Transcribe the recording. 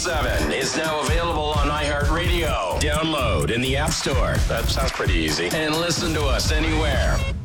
24/7 is now available on iHeartRadio. Download in the App Store. That sounds pretty easy. And listen to us anywhere.